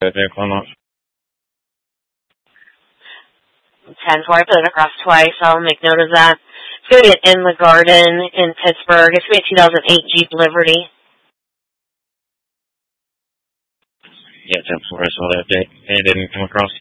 vehicle or not. 10-4, I put it across twice. I'll make note of that. It's going to be in the Garden in Pittsburgh. It's going to be a 2008 Jeep Liberty. Yeah, 10-4, I saw that date. It didn't come across.